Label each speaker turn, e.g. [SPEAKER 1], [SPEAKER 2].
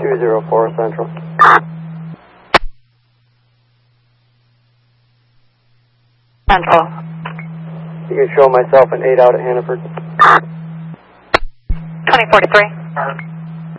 [SPEAKER 1] 204 Central.
[SPEAKER 2] Central.
[SPEAKER 1] You can show myself an 8 out at Hannaford.
[SPEAKER 2] 2043.